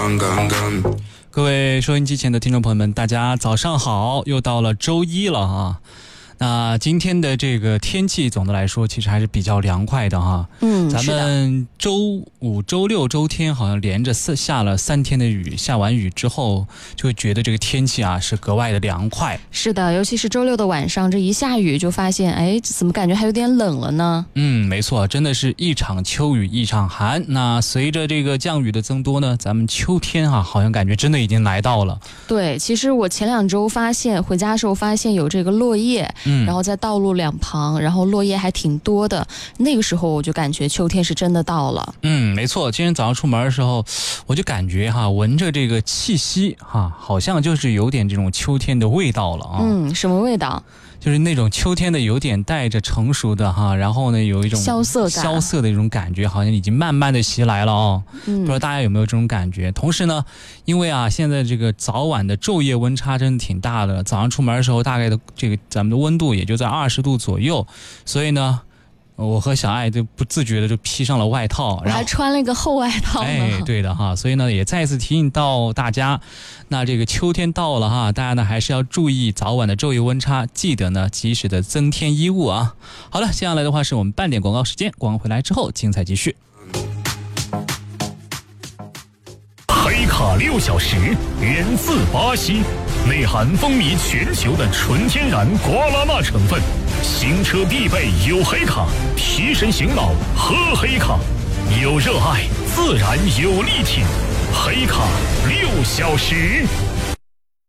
各位收音机前的听众朋友们，大家早上好，又到了周一了啊。那今天的这个天气总的来说其实还是比较凉快的哈。咱们周五、周六、周天好像连着下了3天的雨，下完雨之后就会觉得这个天气啊是格外的凉快。 是的，尤其是周六的晚上，这一下雨就发现，哎，怎么感觉还有点冷了呢？ 没错，真的是一场秋雨一场寒。那随着这个降雨的增多呢，咱们秋天啊好像感觉真的已经来到了。 对，其实我前2周回家的时候发现有这个落叶。然后在道路两旁，然后落叶还挺多的，那个时候我就感觉秋天是真的到了。 没错，今天早上出门的时候，我就感觉闻着这个气息好像就是有点这种秋天的味道了啊。 什么味道？ 就是那种秋天的有点带着成熟的然后呢有一种萧瑟的一种感觉，好像已经慢慢的袭来了哦。不知道大家有没有这种感觉？同时呢，因为现在这个早晚的昼夜温差真的挺大的，早上出门的时候大概的这个咱们的温度也就在20度左右，所以呢我和小爱就不自觉的就披上了外套， 我还穿了一个厚外套呢。 对的所以呢也再次提醒到大家，那这个秋天到了大家呢还是要注意早晚的昼夜温差，记得呢及时的增添衣物啊。好了，接下来的话是我们半点广告时间，广告回来之后精彩继续。 黑卡6小时，源自巴西，内含风靡全球的纯天然瓜拉纳成分，行车必备有黑卡，提神醒脑喝黑卡，有热爱自然有力挺，黑卡6小时。